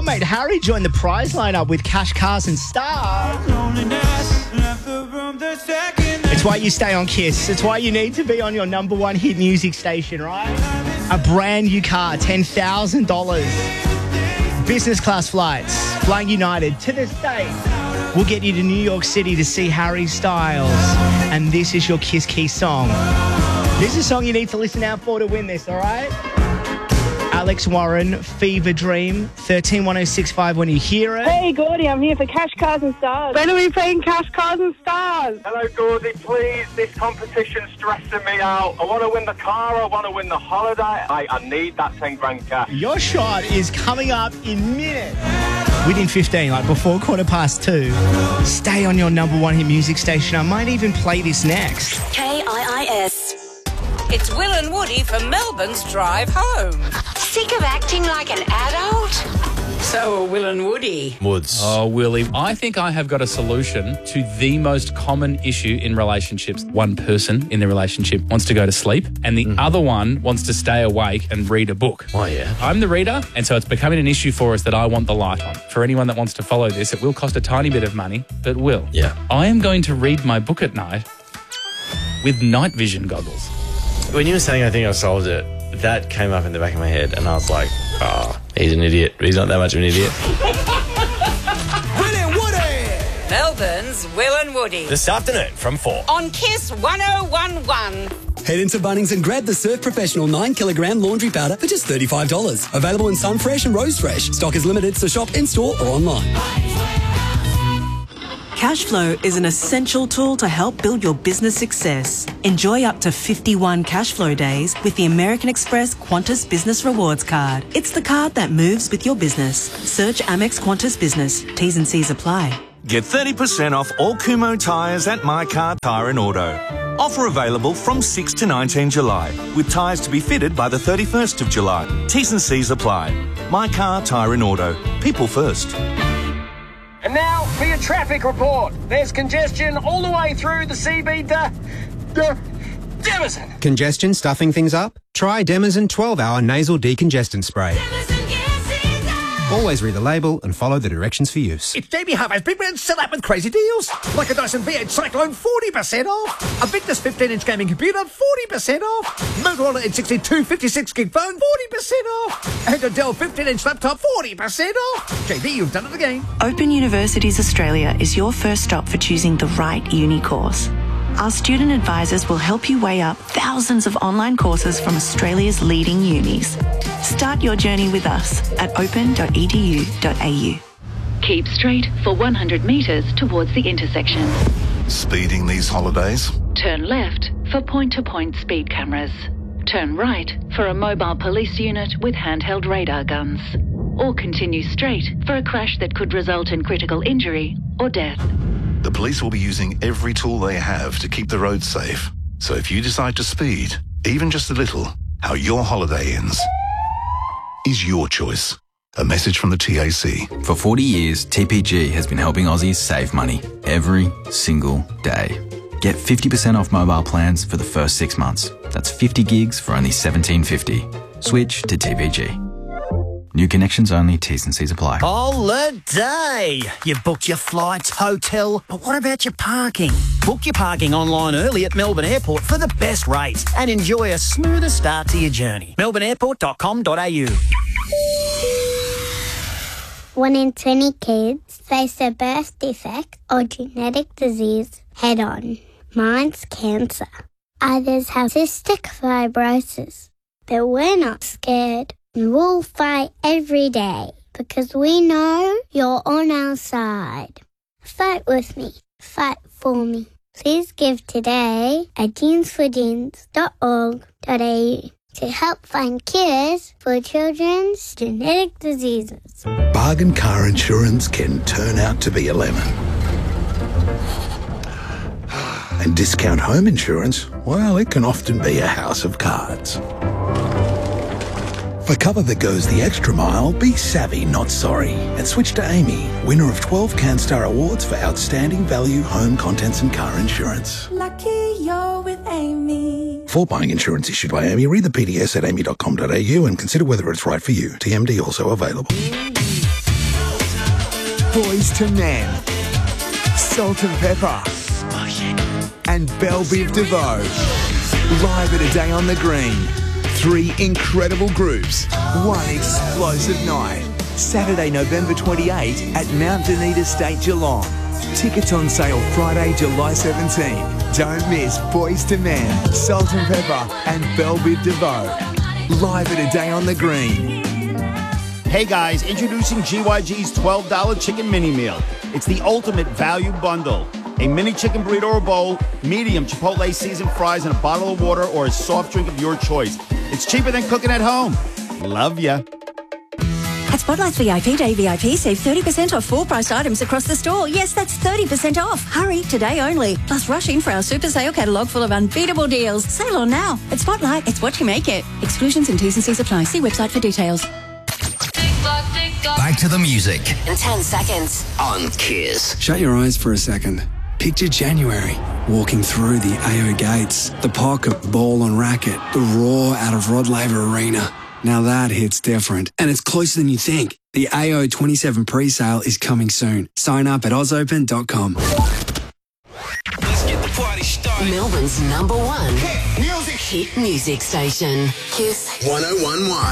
mate Harry joined the prize lineup with cash, cars and stars. It's why you stay on Kiss. It's why you need to be on your number one hit music station, right? A brand new car, $10,000. Business class flights, flying United to the States. We'll get you to New York City to see Harry Styles. And this is your Kiss Key song. This is a song you need to listen out for to win this, all right? Alex Warren, Fever Dream, 131065 when you hear it. Hey, Gordy, I'm here for Cash, Cars and Stars. When are we playing Cash, Cars and Stars? Hello, Gordy, please. This competition's stressing me out. I want to win the car. I want to win the holiday. I need that 10 grand cash. Your shot is coming up in minutes. Within 15, like before 2:15. Stay on your number one hit music station. I might even play this next. KIIS. It's Will and Woody from Melbourne's Drive Home. Sick of acting like an adult? So are Will and Woody. Woods. Oh, Willie, I think I have got a solution to the most common issue in relationships. One person in the relationship wants to go to sleep and the other one wants to stay awake and read a book. Oh, yeah. I'm the reader, and so it's becoming an issue for us that I want the light on. For anyone that wants to follow this, it will cost a tiny bit of money, but will. Yeah. I am going to read my book at night with night vision goggles. When you were saying I think I solved it, that came up in the back of my head and I was like, he's an idiot. He's not that much of an idiot. Will and Woody. Melbourne's Will and Woody. This afternoon from 4. On Kiss 1011. Head into Bunnings and grab the Surf Professional 9 kilogram laundry powder for just $35. Available in Sunfresh and Rose Fresh. Stock is limited, so shop in-store or online. Cashflow is an essential tool to help build your business success. Enjoy up to 51 cashflow days with the American Express Qantas Business Rewards Card. It's the card that moves with your business. Search Amex Qantas Business. T's and C's apply. Get 30% off all Kumho tyres at My Car Tyre and Auto. Offer available from 6 to 19 July, with tyres to be fitted by the 31st of July. T's and C's apply. My Car Tyre and Auto. People first. And now for your traffic report. There's congestion all the way through the CB Demison. Congestion stuffing things up? Try Demison 12-hour nasal decongestant spray. Always read the label and follow the directions for use. It's JB Hi-Fi's Big Red set up with crazy deals. Like a Dyson V8 Cyclone, 40% off. A Victus 15-inch gaming computer, 40% off. Motorola N62 56-gig phone, 40% off. And a Dell 15-inch laptop, 40% off. JB, you've done it again. Open Universities Australia is your first stop for choosing the right uni course. Our student advisors will help you weigh up thousands of online courses from Australia's leading unis. Start your journey with us at open.edu.au. Keep straight for 100 metres towards the intersection. Speeding these holidays? Turn left for point-to-point speed cameras. Turn right for a mobile police unit with handheld radar guns. Or continue straight for a crash that could result in critical injury or death. The police will be using every tool they have to keep the roads safe. So if you decide to speed, even just a little, how your holiday ends is your choice. A message from the TAC. For 40 years, TPG has been helping Aussies save money every single day. Get 50% off mobile plans for the first 6 months. That's 50 gigs for only $17.50. Switch to TPG. New connections only, T's and C's apply. Holiday! You've booked your flights, hotel, but what about your parking? Book your parking online early at Melbourne Airport for the best rates and enjoy a smoother start to your journey. melbourneairport.com.au. 1 in 20 kids face a birth defect or genetic disease head-on. Mine's cancer. Others have cystic fibrosis. But we're not scared. We'll fight every day because we know you're on our side. Fight with me. Fight for me. Please give today at jeansforjeans.org.au to help find cures for children's genetic diseases. Bargain car insurance can turn out to be a lemon. And discount home insurance, well, it can often be a house of cards. For cover that goes the extra mile, be savvy, not sorry. And switch to Amy, winner of 12 CanStar Awards for outstanding value, home contents and car insurance. Lucky you're with Amy. For buying insurance issued by Amy, read the PDS at amy.com.au and consider whether it's right for you. TMD also available. Boys to Men, Salt and Pepper, and Belle Biv DeVoe. Live at A Day on the Green. 3 incredible groups, one explosive night. Saturday, November 28 at Mount Dunedin Estate, Geelong. Tickets on sale Friday, July 17. Don't miss Boys to Men, Salt and Pepper, and Belle Biv DeVoe. Live at A Day on the Green. Hey guys, introducing GYG's $12 chicken mini meal. It's the ultimate value bundle. A mini chicken burrito or bowl, medium Chipotle seasoned fries, and a bottle of water or a soft drink of your choice. It's cheaper than cooking at home. Love ya. At Spotlight's VIP Day VIP, save 30% off full price items across the store. Yes, that's 30% off. Hurry, today only. Plus rush in for our super sale catalogue full of unbeatable deals. Sale on now. At Spotlight, it's what you make it. Exclusions and T's and C's apply. See website for details. Back to the music. In 10 seconds. On Kiss. Shut your eyes for a second. Picture January, walking through the AO gates, the pocket, ball and racket, the roar out of Rod Laver Arena. Now that hits different, and it's closer than you think. The AO 27 pre-sale is coming soon. Sign up at ozopen.com. Let's get the party started. Melbourne's #1 hit music station. Kiss 1011.